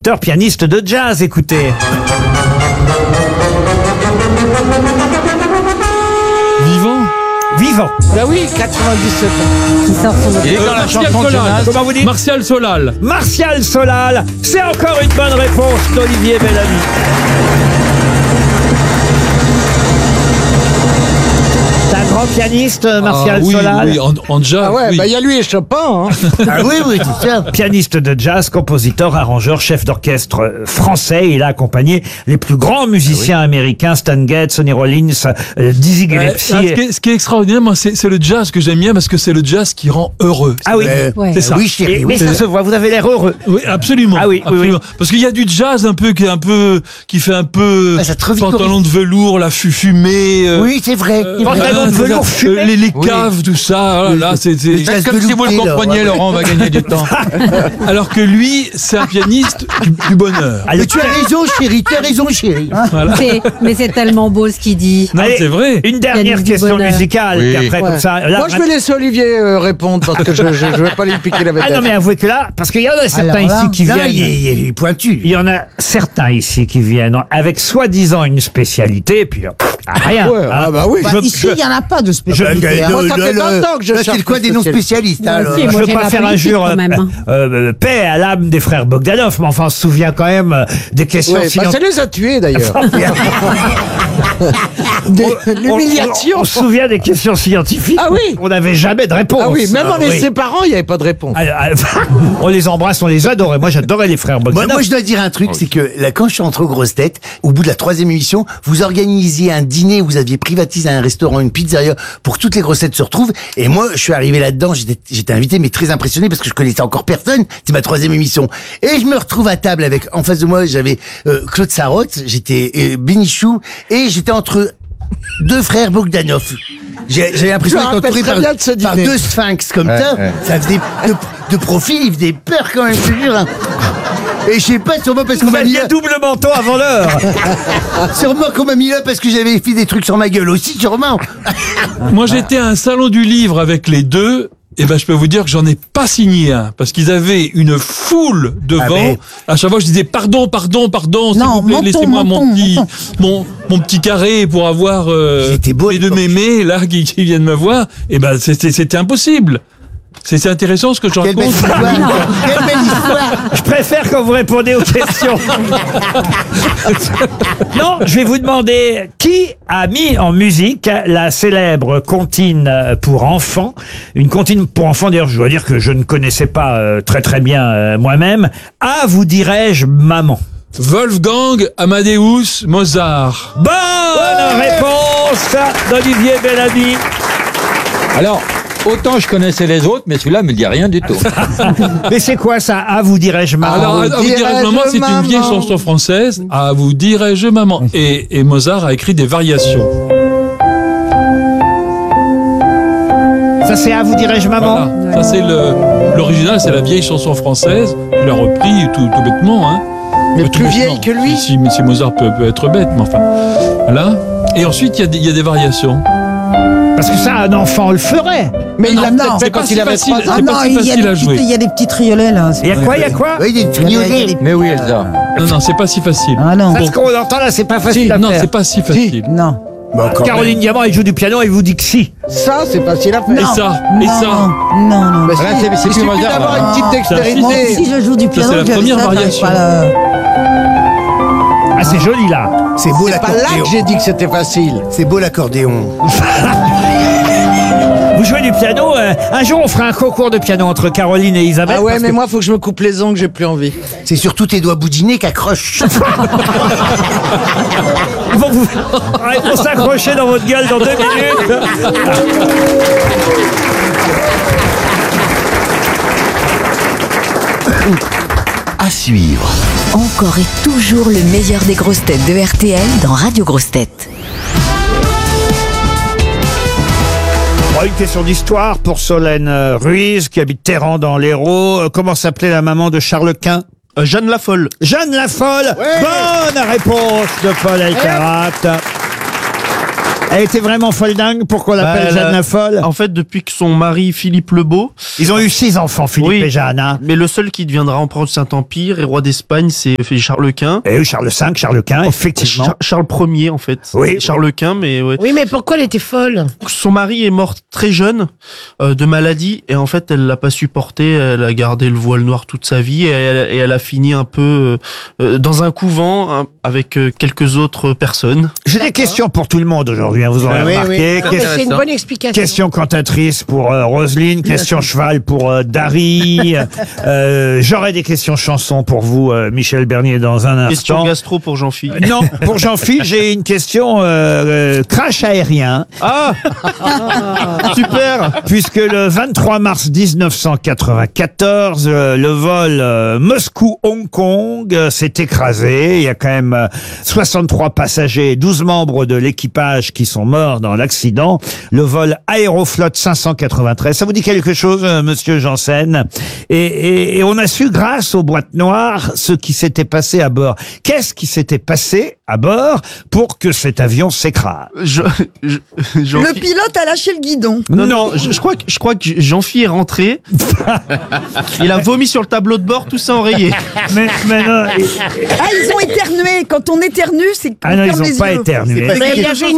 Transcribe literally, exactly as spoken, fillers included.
compositeur, pianiste de jazz. Écoutez. Vivant. Vivant. Bah oui, quatre-vingt-dix-sept ans. Qui sort son Il est dans la chanson de Jonas. Comment vous dites? Martial Solal. Martial Solal. C'est encore une bonne réponse d'Olivier Bellamy. C'est un grand pianiste, Martial Ah, oui, Solal. oui, en, en jazz. Ah ouais, oui. bah il y a lui et Chopin. Hein. Ah oui, oui, c'est ça. Pianiste de jazz, compositeur, arrangeur, chef d'orchestre euh, français. Il a accompagné les plus grands musiciens américains, Stan Getz, Sonny Rollins, euh, Dizzy Ouais, Gillespie. ce, qui est, ce qui est extraordinaire, moi, c'est, c'est le jazz que j'aime bien parce que c'est le jazz qui rend heureux. Ah oui, Ouais. C'est ça. Oui, Et- chérie, mais oui. ça se voit, vous avez l'air heureux. Oui, absolument. Ah oui, oui, absolument. oui. Parce qu'il y a du jazz un peu qui est un peu qui fait un peu Ah, ça te revit pantalon de velours, la fu- fumée. euh, Oui, c'est vrai. euh, Pantalon de c'est velours ça, fumé. euh, les, les Oui. caves, tout ça. Oh là, là, c'est, c'est- Le jazz Comme si vous le velouté, là, compreniez, ouais. Laurent, on va gagner du temps. Alors que lui, c'est un pianiste du, du bonheur. Ah, le Mais tu as raison, chérie, tu as raison, chérie. Voilà. Mais, mais c'est tellement beau ce qu'il dit. Non, Allez, c'est vrai. Une dernière Pianiste du question bonheur. musicale. Oui. Puis après, Ouais. comme ça. Là, Moi, je vais laisser Olivier euh, répondre parce que je, je, je vais pas lui piquer la vedette. Ah non, mais avouez que là, parce qu'il y en a certains Alors là, ici qui là, viennent. il est, il est pointu. Il y en a certains ici qui viennent avec soi-disant une spécialité, et puis euh, pff, rien. Ouais, hein. ah bah oui. Bah, Je- ici, je- il n'y en a pas de spécialité. Je- hein. Moi, ça fait Là, vingt ans que je là, cherche c'est quoi une des spécialité. non-spécialistes alors aussi, Je moi, veux j'ai pas la faire politique, injure quand même, hein. euh, euh, paix à l'âme des frères Bogdanov, mais enfin on se souvient quand même euh, des questions Ouais, bah, ça scientifiques. les a tués d'ailleurs. Des- L'humiliation. On, on se souvient des questions scientifiques. Ah oui. On n'avait jamais de réponse. Ah oui, même en Ah les oui. séparant, il n'y avait pas de réponse. Ah, ah, on les embrasse, on les adorait. Moi j'adorais les frères Moi, Bogdanov. moi, je dois dire un truc, c'est que là, quand je suis entré aux grosses têtes, au bout de la troisième émission, vous organisiez un dîner, vous aviez privatisé un restaurant, une pizzeria, pour que toutes les grosses têtes se retrouvent. Et moi, je suis arrivé là-dedans, j'étais, j'étais invité, mais très impressionné parce que je connaissais encore personne. C'est ma troisième émission. Et je me retrouve à table avec, en face de moi, j'avais euh, Claude Sarraute, j'étais euh, Bénichou, et j'étais entre deux frères Bogdanov. J'ai j'ai l'impression Je me d'être entouré rappelle très par, bien de ce par dîner. deux sphinx comme Ouais, ça. ouais. Ça faisait de, de profil, il faisait peur quand même, je te jure. hein. Et je sais pas, sûrement parce qu'on Vous m'a mis aviez là, double menton avant l'heure. sûrement qu'on m'a mis là parce que j'avais fait des trucs sur ma gueule aussi, sûrement. Moi, j'étais à un salon du livre avec les deux. Et ben, je peux vous dire que j'en ai pas signé un parce qu'ils avaient une foule devant. Ah mais- À chaque fois, je disais pardon, pardon, pardon, s'il Non, vous plaît, menton, laissez-moi mon menton, petit, menton. mon, mon petit carré pour avoir euh, J'étais beau à les deux l'époque. mémés là qui, qui viennent me voir. Et ben, c'était, c'était impossible. C'est, c'est intéressant ce que je Quelle belle raconte. histoire. Quelle belle histoire. Je préfère quand vous répondez aux questions. Non, je vais vous demander qui a mis en musique la célèbre comptine pour enfants. Une comptine pour enfants, d'ailleurs, je dois dire que je ne connaissais pas euh, très très bien euh, moi-même. Ah, vous dirais-je, maman. Wolfgang Amadeus Mozart. Bonne réponse d'Olivier Bellamy. Alors, autant je connaissais les autres, mais celui-là me dit rien du tout. Mais c'est quoi ça? Ah, vous dirais-je, maman. Alors, à, à vous dirais-je dirais-je maman, c'est une maman. vieille chanson française. À vous dirais-je maman. Et, et Mozart a écrit des variations. Ça c'est à vous dirais-je, maman. Voilà. Ça, c'est le, l'original, c'est la vieille chanson française. Il l'a repris tout, tout bêtement, hein. Mais Tout plus bêtement. vieille que lui. Si, si Mozart peut, peut être bête, mais enfin. Voilà. Et ensuite, il y, a des- il y a des variations. Parce que ça, un enfant le ferait. Mais il l'a Non, peut-être c'est fait pas quand si il avait facile. trois ans. C'est pas si il y a facile des à petits- jouer. il y a des petits triolets là. Il y a quoi, il y a quoi? Oui, des Il y a- il y a triolets. des- Mais oui, Elsa. Non, non, c'est pas si facile. Ah non. Ça, ce qu'on entend là, c'est pas facile Si, à non, faire. c'est pas si facile. Non. Bon, quand Caroline même. Diamant, elle joue du piano, elle vous dit que si. Ça, c'est facile à faire. Et ça, et non, ça. Non, non. Bah, Là, si, c'est- c'est il plus suffit Mozart, d'avoir là. une petite Ça, dextérité. Moi aussi, je joue du piano. c'est la j'avais première ça, j'arrive variation. pas à la- Ah, c'est joli là. C'est beau C'est pas là l'accordéon. que j'ai dit que c'était facile. C'est beau l'accordéon. Vous jouez du piano. euh, un jour, on fera un concours de piano entre Caroline et Isabelle. Ah ouais, parce mais que- moi, faut que je me coupe les ongles, j'ai plus envie. C'est surtout tes doigts boudinés qu'accrochent. Ils vont vous... Ah, ils vont s'accrocher dans votre gueule dans deux minutes. À suivre. Encore et toujours le meilleur des grosses têtes de R T L dans Radio Grosses Têtes. Bon, une question d'histoire pour Solène euh, Ruiz, qui habite Téhéran dans l'Hérault. Euh, Comment s'appelait la maman de Charles Quint? Jeanne la Folle. Jeanne la Folle. Bonne réponse de Paul Elkarat. Elle était vraiment folle dingue. Pourquoi on l'appelle Bah, Jeanne elle a- la folle? En fait, depuis que son mari Philippe le Beau, Ils ont eu six enfants, Philippe Oui. et Jeanne. Hein. mais le seul qui deviendra empereur du Saint-Empire et roi d'Espagne, c'est Charles Quint. Et eu Charles cinq, Charles Quint, effectivement. Char- Charles Ier, en fait. Oui. Charles Quint, mais ouais. Oui, mais pourquoi elle était folle? Son mari est mort très jeune euh, de maladie et en fait elle l'a pas supporté, elle a gardé le voile noir toute sa vie et elle, et elle a fini un peu euh, dans un couvent hein, avec euh, quelques autres personnes. J'ai des questions pour tout le monde aujourd'hui, hein, vous aurez Ah oui, remarqué. Non, mais Ques- c'est une bonne explication. Question cantatrice pour euh, Roselyne, question cheval pour euh, Dari. Euh, J'aurai des questions chansons pour vous, euh, Michel Bernier, dans un Question instant. gastro pour Jean-Philippe. Non, pour Jean-Philippe, j'ai une question euh, euh, crash aérien. Ah super. Puisque le vingt-trois mars mille neuf cent quatre-vingt-quatorze, euh, le vol euh, Moscou-Hong Kong euh, s'est écrasé. Il y a quand même euh, soixante-trois passagers et douze membres de l'équipage qui sont morts dans l'accident. Le vol Aéroflot cinq cent quatre-vingt-treize. Ça vous dit quelque chose, euh, monsieur Janssen? Et, et, et on a su, grâce aux boîtes noires, ce qui s'était passé à bord. Qu'est-ce qui s'était passé à bord pour que cet avion s'écrase? Je, je, Jean- Le pilote a lâché le guidon. non, non, je, je crois que je crois que Jean-Philippe est rentré. Il a vomi sur le tableau de bord, tout ça enrayé. Mais, mais non, et- Ah, ils ont éternué. Quand on éternue, c'est qu'on ah non, ferme ils les n'ont pas yeux. éternué. C'est pas Mais il y quelque avait chose